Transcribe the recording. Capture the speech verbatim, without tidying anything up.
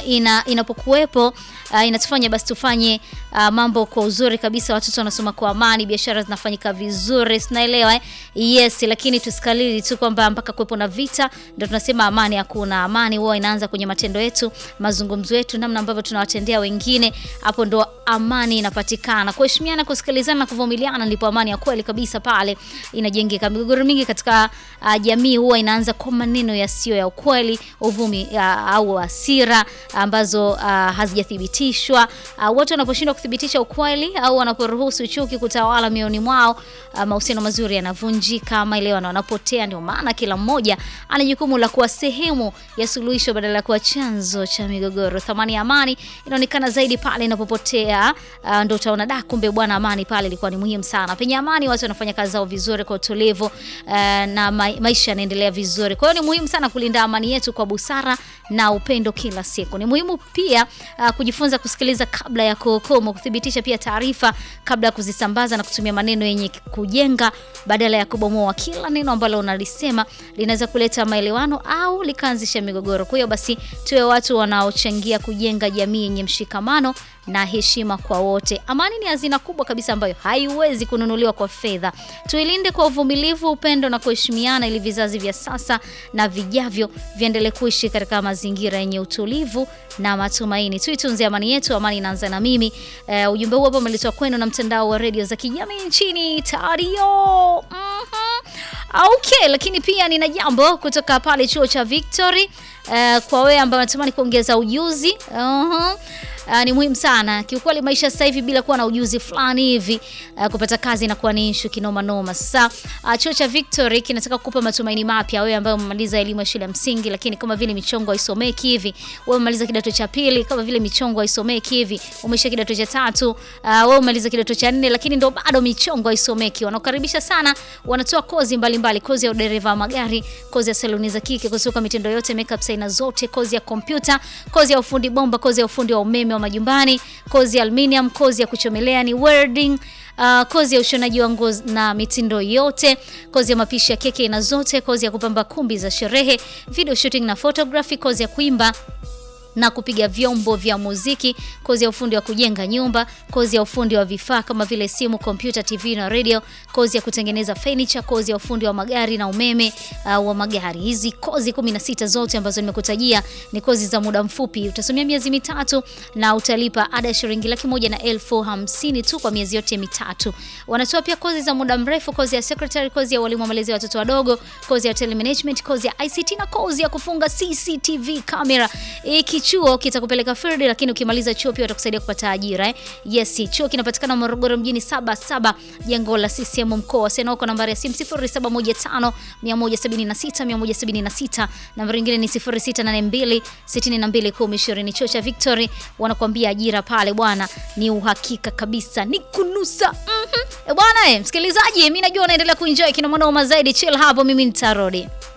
uh, ina inapokuwepo uh, inatufanya basi tufanye uh, mambo kwa uzuri kabisa. Watoto wanasoma kwa amani, biashara zinafanyika vizuri, tunaelewa eh? Yes, lakini tusikalili tu kwamba mpaka kuwepo na vita ndio tunasema amani. Hakuna amani, huwa inaanza kwenye matendo yetu, mazungumzo yetu, namna ambavyo tunawatendea wengine. Hapo ndo amani inapatikana. Kuheshimiana, kusikilizana na kuvumiliana ndipo amani ya kweli kabisa pale inajengeka. Migogoro mingi katika uh, jamii huwa inaanza kwa maneno yasiyo ya ukweli, uvumi uh, au hasira ambazo uh, hazijathibitishwa. Uh, watu wanaposhindwa kuthibitisha ukweli au wanaporuhusu chuki kutawala mioyoni mwao, uh, mahusiano mazuri yanavunjika, maelewano yanapotea. Ndio maana kila mmoja ana jukumu la kuwa sehemu ya suluhisho badala ya kuwa chanzo cha migogoro. Thamani ya amani inaonekana zaidi pale inapopotea. Uh, ndio utaona da, kumbe bwana amani pale ilikuwa ni muhimu sana. Penye amani watu wanafanya kazi zao vizuri kwa utulivu, uh, na ma maisha yanaendelea vizuri. Kwa hiyo ni muhimu sana kulinda amani yetu kwa busara na upendo kila siku. Ni muhimu pia uh, kujifunza kusikiliza kabla ya kuhukumu, kuthibitisha pia taarifa kabla ya kuzisambaza na kutumia maneno yenye kujenga badala ya kubomoa. Kila neno ambalo unalisema linaweza kuleta maelewano au likaanzisha migogoro. Kwa hiyo basi tuwe watu wanaochangia kujenga jamii yenye mshikamano na heshima kwa wote. Amani ni hazina kubwa kabisa ambayo haiwezi kununuliwa kwa fedha. Tuilinde kwa uvumilivu, upendo na kuheshimiana ili vizazi vya sasa na vijavyo viendelee kuishi katika mazingira yenye utulivu na matumaini. Tuitunze amani yetu, amani inaanza na mimi. Uh, ujumbe huu hapa umeletwa kwenu na mtandao wa radio za kijamii nchini Tario. Mhm. Okay, lakini pia nina jambo kutoka pale chuo cha Victory uh, kwa wewe ambao unatamani kuongeza ujuzi. Uh-huh. Uh, ni muhimu sana. Kiukweli maisha sasa hivi bila kuwa na ujuzi fulani hivi uh, kupata kazi inakuwa ni issue kinoma noma. Sasa uh, chuo cha Victory kinataka kukupa matumaini mapya wewe ambaye umemaliza elimu ya shule ya msingi lakini kama vile michongo haisomeki hivi. Wewe umemaliza kidato cha pili kama vile michongo haisomeki hivi. Umesha kidato cha tatu, uh, wewe umemaliza kidato cha nne lakini ndo bado michongo haisomeki. Wanakukaribisha sana, wanatoa kozi mbalimbali, kozi ya udereva wa magari, kozi ya saluni za kike, kusuka mitindo yote, makeup aina zote, kozi ya kompyuta, kozi ya ufundi bomba, kozi ya ufundi wa umeme wa majumbani, kozi ya aluminium, kozi ya kuchomelea ni welding, uh, kozi ya ushonaji wa nguo na mitindo yote, kozi ya mapishi ya keki na zote, kozi ya kupamba kumbi za sherehe, video shooting na photography, kozi ya kuimba na kupiga vyombo vya muziki, kozi ya ufundi wa kujenga nyumba, kozi ya ufundi wa vifaa kama vile simu, kompyuta, T V na radio, kozi ya kutengeneza furniture, kozi ya ufundi wa magari na umeme uh, wa magari. Hizi kozi kumi na sita zote ambazo nimekutajia ni kozi za muda mfupi. Utasomea miezi mitatu na utalipa ada ya shilingi laki moja na elfu hamsini tu kwa miezi yote mitatu. Wanatoa pia kozi za muda mrefu, kozi ya secretary, kozi ya walimu wa malezi ya watoto wadogo, kozi ya hotel management, kozi ya I C T na kozi ya kufunga C C T V camera. Iki chuo kitakupeleka field lakini ukimaliza chuo pia utakusaidia kupata ajira eh. Yes, chuo kinapatikana Morogoro mjini saba saba, jengo la C C M mkoa. Sena uko nambari ya simu sifuri saba moja tano mia moja sabini na sita mia moja sabini na sita, nambari nyingine ni sifuri sita nane mbili sitini na mbili kumi ishirini. Chuo cha Victory wanakuambia ajira pale bwana ni uhakika kabisa, ni kunusa. Mhm. E bwana eh, msikilizaji, mimi najua unaendelea kuenjoy kina mwanao zaidi, chill hapo, mimi nitarudi.